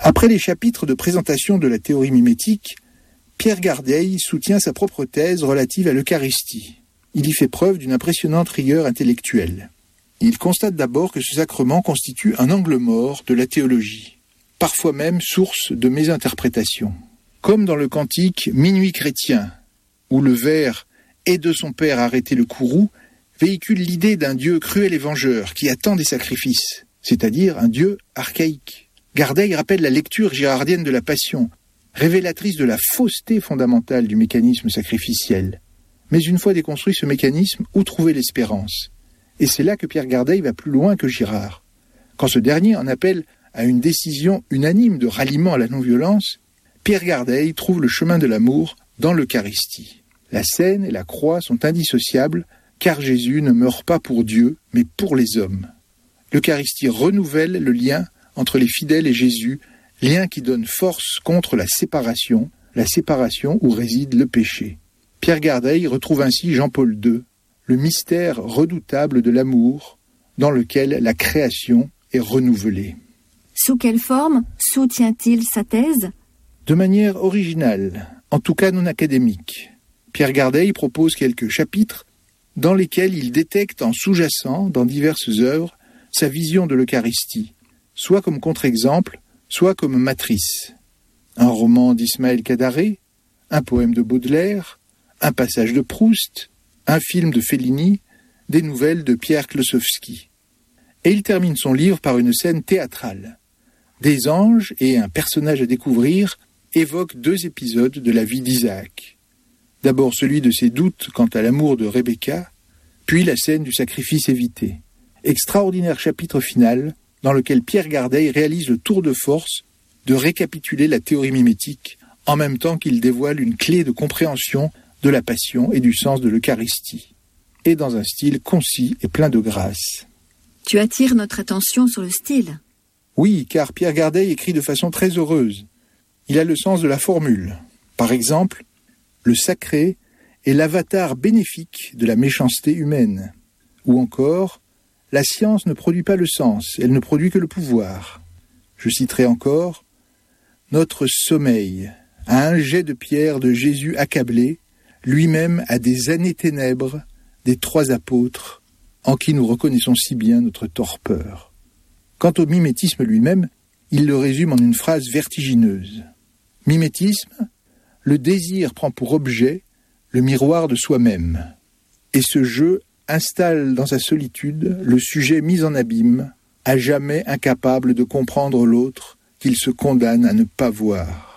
Après les chapitres de présentation de la théorie mimétique, Pierre Gardeil soutient sa propre thèse relative à l'Eucharistie. Il y fait preuve d'une impressionnante rigueur intellectuelle. Il constate d'abord que ce sacrement constitue un angle mort de la théologie, parfois même source de mésinterprétation. Comme dans le cantique « Minuit chrétien », où le vers « et de son père arrêter le courroux » véhicule l'idée d'un Dieu cruel et vengeur qui attend des sacrifices, c'est-à-dire un Dieu archaïque. Gardeil rappelle la lecture girardienne de la Passion, révélatrice de la fausseté fondamentale du mécanisme sacrificiel. Mais une fois déconstruit ce mécanisme, où trouver l'espérance ? Et c'est là que Pierre Gardeil va plus loin que Girard. Quand ce dernier en appelle à une décision unanime de ralliement à la non-violence, Pierre Gardeil trouve le chemin de l'amour dans l'Eucharistie. La scène et la croix sont indissociables, car Jésus ne meurt pas pour Dieu, mais pour les hommes. L'Eucharistie renouvelle le lien entre les fidèles et Jésus, lien qui donne force contre la séparation où réside le péché. Pierre Gardeil retrouve ainsi Jean-Paul II, le mystère redoutable de l'amour, dans lequel la création est renouvelée. Sous quelle forme soutient-il sa thèse ? De manière originale, en tout cas non académique. Pierre Gardeil propose quelques chapitres dans lesquels il détecte en sous-jacent, dans diverses œuvres, sa vision de l'Eucharistie, soit comme contre-exemple, soit comme matrice. Un roman d'Ismaël Kadaré, un poème de Baudelaire, un passage de Proust, un film de Fellini, des nouvelles de Pierre Klossowski. Et il termine son livre par une scène théâtrale. Des anges et un personnage à découvrir évoquent 2 épisodes de la vie d'Isaac. D'abord celui de ses doutes quant à l'amour de Rebecca, puis la scène du sacrifice évité. Extraordinaire chapitre final dans lequel Pierre Gardeil réalise le tour de force de récapituler la théorie mimétique en même temps qu'il dévoile une clé de compréhension de la Passion et du sens de l'Eucharistie, et dans un style concis et plein de grâce. Tu attires notre attention sur le style. Oui, car Pierre Gardeil écrit de façon très heureuse. Il a le sens de la formule. Par exemple, le sacré est l'avatar bénéfique de la méchanceté humaine. Ou encore, la science ne produit pas le sens, elle ne produit que le pouvoir. Je citerai encore, notre sommeil, à un jet de pierre de Jésus accablé, lui-même a des années ténèbres des 3 apôtres, en qui nous reconnaissons si bien notre torpeur. Quant au mimétisme lui-même, il le résume en une phrase vertigineuse. Mimétisme, le désir prend pour objet le miroir de soi-même, et ce jeu installe dans sa solitude le sujet mis en abîme, à jamais incapable de comprendre l'autre qu'il se condamne à ne pas voir.